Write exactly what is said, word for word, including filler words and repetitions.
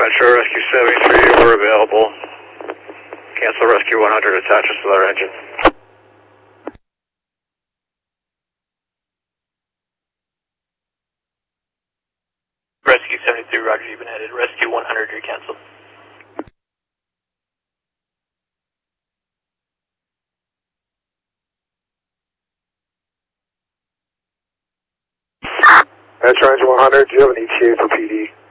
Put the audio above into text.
Metro Rescue seventy-three, we're available. Cancel Rescue one hundred, attach us to their engine. Rescue seventy-three, roger, you've been headed. Rescue one hundred, you're canceled. Metro Engine one hundred, do you have an E T A for P D?